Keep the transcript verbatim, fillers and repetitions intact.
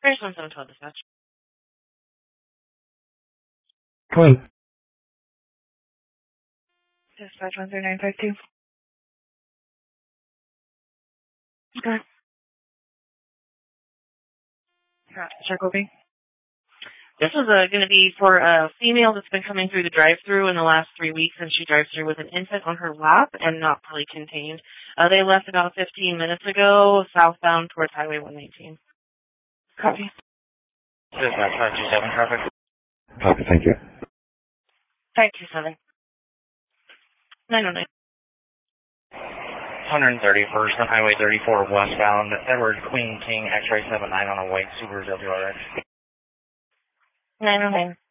Trace one seven twelve dispatch. Clean. Dispatch one three nine five two. Okay. Check O B. This is uh, going to be for a female that's been coming through the drive-thru in the last three weeks, and she drives through with an infant on her lap and not fully contained. Uh, they left about fifteen minutes ago, southbound towards Highway one nineteen. Copy. Dispatch five two seven traffic. Copy, thank you. five two seven. nine oh nine. one thirty-first on Highway thirty-four westbound. Edward Queen King X-ray seven nine on a white Subaru W R X. nine oh nine.